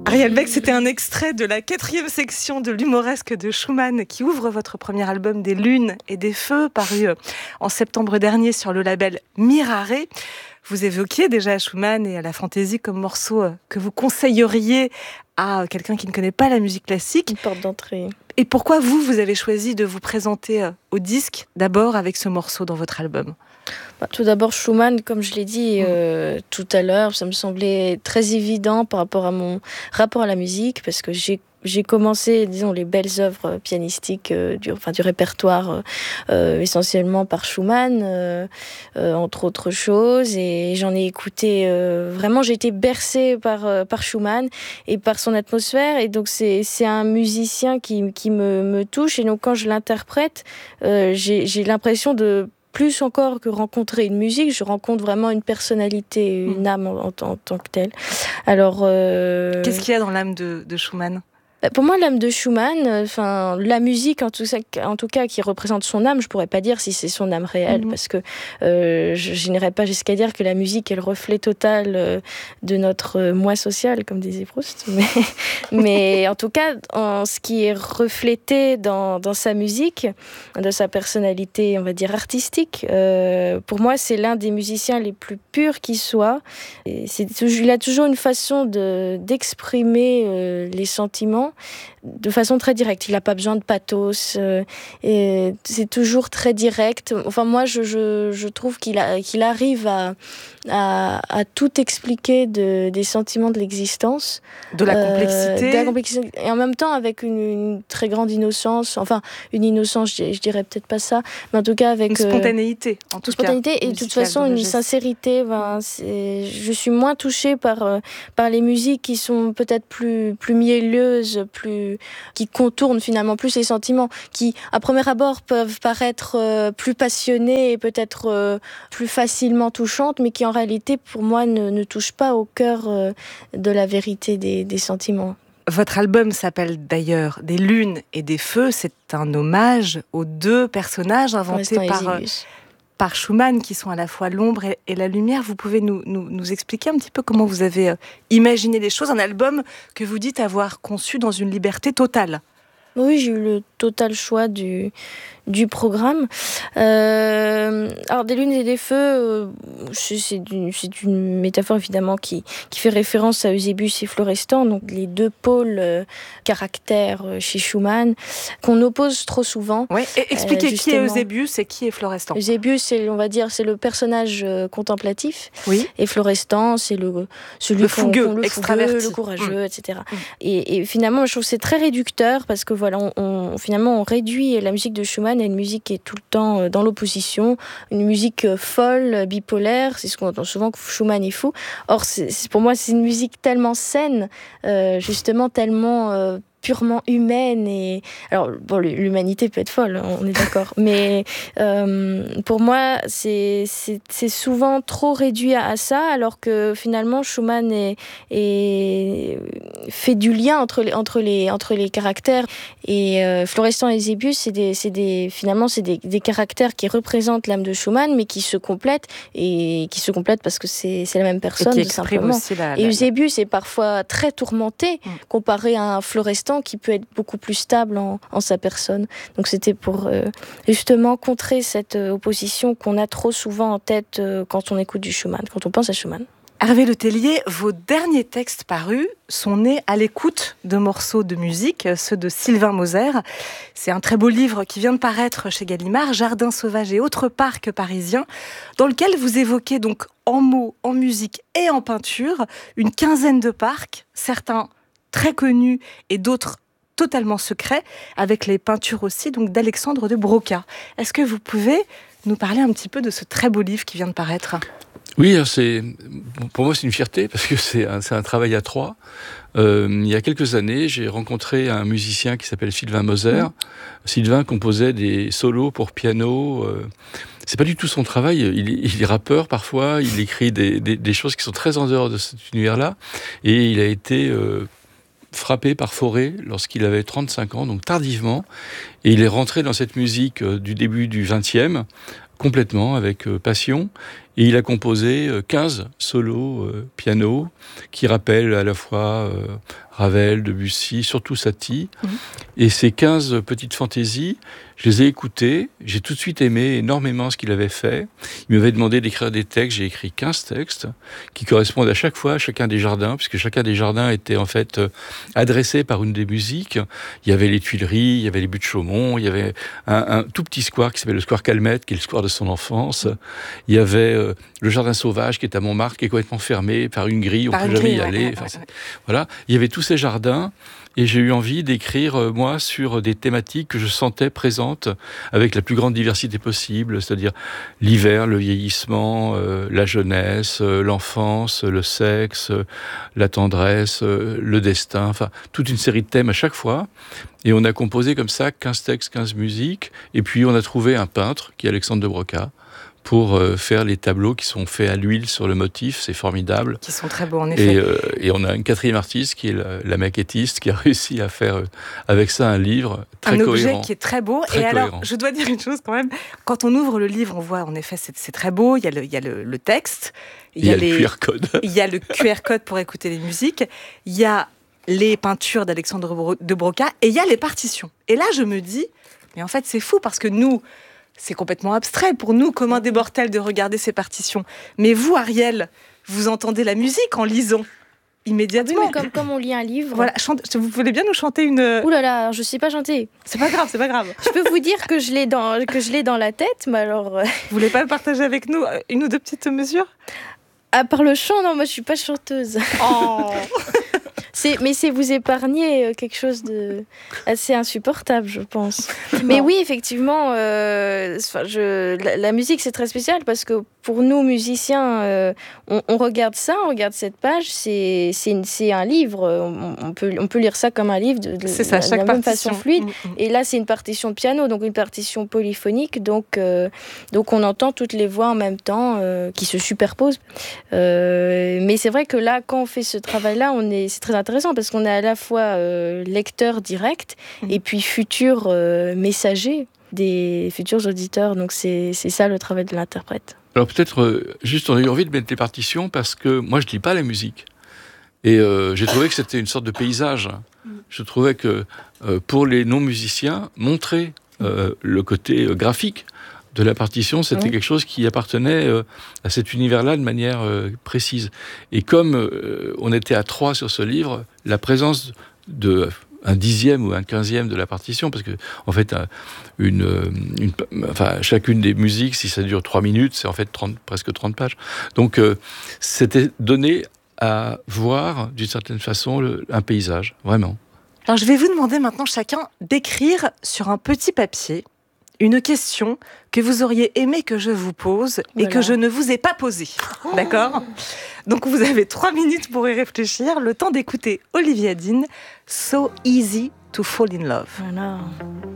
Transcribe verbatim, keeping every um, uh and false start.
Ariel Beck, c'était un extrait de la quatrième section de l'humoresque de Schumann qui ouvre votre premier album des Lunes et des Feux, paru en septembre dernier sur le label Mirare. Vous évoquiez déjà Schumann et la fantaisie comme morceau que vous conseilleriez à quelqu'un qui ne connaît pas la musique classique. Une porte d'entrée. Et pourquoi vous, vous avez choisi de vous présenter au disque d'abord avec ce morceau dans votre album ? Bah, tout d'abord, Schumann, comme je l'ai dit euh, tout à l'heure, ça me semblait très évident par rapport à mon rapport à la musique, parce que j'ai J'ai commencé, disons, les belles œuvres pianistiques euh, du, enfin, du répertoire euh, essentiellement par Schumann, euh, euh, entre autres choses. Et j'en ai écouté... Euh, vraiment, j'ai été bercée par, euh, par Schumann et par son atmosphère. Et donc, c'est, c'est un musicien qui, qui me, me touche. Et donc, quand je l'interprète, euh, j'ai, j'ai l'impression de... plus encore que rencontrer une musique, je rencontre vraiment une personnalité, une âme en, en, en tant que telle. Alors, euh... qu'est-ce qu'il y a dans l'âme de, de Schumann ? Pour moi, l'âme de Schumann, enfin, la musique, en tout, en tout cas, qui représente son âme, je pourrais pas dire si c'est son âme réelle, mmh. parce que euh, je n'irais pas jusqu'à dire que la musique est le reflet total euh, de notre euh, moi social, comme disait Proust. Mais, mais en tout cas, en, ce qui est reflété dans, dans sa musique, de sa personnalité, on va dire artistique, euh, pour moi, c'est l'un des musiciens les plus purs qui soit. Et c'est, il a toujours une façon de, d'exprimer euh, les sentiments de façon très directe. Il n'a pas besoin de pathos. Euh, et c'est toujours très direct. Enfin, moi, je, je, je trouve qu'il, a, qu'il arrive à, à, à tout expliquer de, des sentiments de l'existence. De la complexité. Euh, de la complexité. Et en même temps, avec une, une très grande innocence. Enfin, une innocence, je, je dirais peut-être pas ça. Mais en tout cas, avec... Une spontanéité, euh, en tout une spontanéité cas. Et de toute façon, une sincérité. Ben, c'est, je suis moins touchée par, euh, par les musiques qui sont peut-être plus, plus mielleuses, plus, qui contournent finalement plus les sentiments, qui à premier abord peuvent paraître euh, plus passionnées et peut-être euh, plus facilement touchantes, mais qui en réalité pour moi ne, ne touchent pas au cœur euh, de la vérité des, des sentiments. Votre album s'appelle d'ailleurs Des Lunes et des Feux. C'est un hommage aux deux personnages inventés par, par Schumann, qui sont à la fois l'ombre et, et la lumière. Vous pouvez nous, nous, nous expliquer un petit peu comment vous avez euh, imaginé les choses, un album que vous dites avoir conçu dans une liberté totale. Oui, j'ai eu le total choix du, du programme. Euh, alors, Des Lunes et des Feux, euh, c'est, c'est, une, c'est une métaphore évidemment qui, qui fait référence à Eusébius et Florestan, donc les deux pôles euh, caractères euh, chez Schumann, qu'on oppose trop souvent. Oui. Et expliquez euh, qui est Eusébius et qui est Florestan. Eusébius, c'est, on va dire, c'est le personnage euh, contemplatif. Oui. Et Florestan, c'est le, celui le fougueux, qu'on, qu'on, le extraverti, fougueux, le courageux, mmh. et cetera. Mmh. Et, et finalement, je trouve que c'est très réducteur parce que voilà, On, on, finalement, on réduit la musique de Schumann à une musique qui est tout le temps dans l'opposition, une musique folle, bipolaire. C'est ce qu'on entend souvent, que Schumann est fou. Or, c'est, c'est, pour moi, c'est une musique tellement saine, euh, justement tellement euh, purement humaine. Et alors, bon, l'humanité peut être folle, on est d'accord. Mais euh, pour moi, c'est, c'est, c'est souvent trop réduit à, à ça, alors que finalement, Schumann est, est, fait du lien entre les, entre les, entre les caractères. Et euh, Florestan et Eusébius, c'est des, c'est des, finalement, c'est des, des caractères qui représentent l'âme de Schumann, mais qui se complètent, et qui se complètent parce que c'est, c'est la même personne, tout simplement. La, la, et Eusébius est parfois très tourmenté, mmh. comparé à un Florestan qui peut être beaucoup plus stable en, en sa personne. Donc c'était pour euh, justement contrer cette euh, opposition qu'on a trop souvent en tête euh, quand on écoute du Schumann, quand on pense à Schumann. Hervé Letellier, vos derniers textes parus sont nés à l'écoute de morceaux de musique, ceux de Sylvain Moser. C'est un très beau livre qui vient de paraître chez Gallimard, Jardins sauvages et autres parcs parisiens, dans lequel vous évoquez donc en mots, en musique et en peinture une quinzaine de parcs, certains très connus et d'autres totalement secrets, avec les peintures aussi donc d'Alexandre de Broca. Est-ce que vous pouvez nous parler un petit peu de ce très beau livre qui vient de paraître ? Oui, c'est, pour moi c'est une fierté parce que c'est un, c'est un travail à trois. Euh, il y a quelques années, j'ai rencontré un musicien qui s'appelle Sylvain Moser. Mmh. Sylvain composait des solos pour piano. Euh, c'est pas du tout son travail. Il, il est rappeur parfois. Il écrit des, des, des choses qui sont très en dehors de cet univers-là. Et il a été euh, frappé par Fauré lorsqu'il avait trente-cinq ans, donc tardivement. Et il est rentré dans cette musique euh, du début du vingtième, complètement, avec euh, passion. Et il a composé quinze solos euh, piano qui rappellent à la fois euh, Ravel, Debussy, surtout Satie. Mmh. Et ces quinze petites fantaisies, je les ai écoutées, j'ai tout de suite aimé énormément ce qu'il avait fait. Il m'avait demandé d'écrire des textes, j'ai écrit quinze textes qui correspondent à chaque fois à chacun des jardins, puisque chacun des jardins était en fait euh, adressé par une des musiques. Il y avait les Tuileries, il y avait les Buttes Chaumont, il y avait un, un tout petit square qui s'appelle le square Calmette, qui est le square de son enfance. Il y avait euh, le jardin sauvage qui est à Montmartre, qui est complètement fermé par une grille, on ne peut jamais y aller. Ouais, enfin, ouais, ouais. Voilà, il y avait tous ces jardins. Et j'ai eu envie d'écrire, euh, moi, sur des thématiques que je sentais présentes avec la plus grande diversité possible, c'est-à-dire l'hiver, le vieillissement, euh, la jeunesse, euh, l'enfance, le sexe, euh, la tendresse, euh, le destin, enfin, toute une série de thèmes à chaque fois. Et on a composé comme ça quinze textes, quinze musiques. Et puis, on a trouvé un peintre, qui est Alexandre de Broca, pour euh, faire les tableaux qui sont faits à l'huile sur le motif, c'est formidable. Qui sont très beaux, en effet. Et, euh, et on a une quatrième artiste, qui est la, la maquettiste, qui a réussi à faire euh, avec ça un livre très un cohérent. Un objet qui est très beau. Très et cohérent. Alors, je dois dire une chose quand même, quand on ouvre le livre, on voit en effet, c'est, c'est très beau, il y a le, il y a le, le texte, il y a, il y a les, le Q R code. Il y a le Q R code pour écouter les musiques, il y a les peintures d'Alexandre de Broca, et il y a les partitions. Et là, je me dis, mais en fait, c'est fou, parce que nous, c'est complètement abstrait pour nous, communs des mortels, de regarder ces partitions. Mais vous, Ariel, vous entendez la musique en lisant immédiatement. Oui, mais comme, comme on lit un livre. Voilà, chante, vous voulez bien nous chanter une... Ouh là là, je sais pas chanter. C'est pas grave, c'est pas grave. Je peux vous dire que je l'ai dans, que je l'ai dans la tête, mais alors... Vous voulez pas partager avec nous une ou deux petites mesures ? À part le chant, non, moi je suis pas chanteuse. Oh. C'est, mais c'est vous épargner quelque chose de assez insupportable, je pense. Non. Mais oui, effectivement, euh, je, la, la musique, c'est très spécial parce que pour nous, musiciens, euh, on, on regarde ça, on regarde cette page, c'est, c'est, une, c'est un livre. On, on, peut, on peut lire ça comme un livre de, de, c'est ça, de chaque la même façon fluide. Mmh, mmh. Et là, c'est une partition de piano, donc une partition polyphonique. Donc, euh, donc on entend toutes les voix en même temps euh, qui se superposent. Euh, mais c'est vrai que là, quand on fait ce travail-là, on est, c'est très intéressant parce qu'on est à la fois euh, lecteur direct mmh. et puis futur euh, messager des futurs auditeurs. Donc c'est, c'est ça le travail de l'interprète. Alors peut-être, euh, juste on a eu envie de mettre les partitions parce que moi je lis pas la musique. Et euh, j'ai trouvé que c'était une sorte de paysage. Je trouvais que euh, pour les non-musiciens, montrer euh, le côté euh, graphique de la partition, c'était oui. quelque chose qui appartenait euh, à cet univers-là de manière euh, précise. Et comme euh, on était à trois sur ce livre, la présence de un dixième ou un quinzième de la partition, parce que en fait, une, une, enfin, chacune des musiques, si ça dure trois minutes, c'est en fait trente, presque trente pages. Donc, euh, c'était donné à voir, d'une certaine façon, le, un paysage, vraiment. Alors, je vais vous demander maintenant chacun d'écrire sur un petit papier une question que vous auriez aimé que je vous pose voilà. et que je ne vous ai pas posée. Oh. D'accord ? Donc, vous avez trois minutes pour y réfléchir, le temps d'écouter Olivia Dean, So Easy to Fall in Love. Voilà.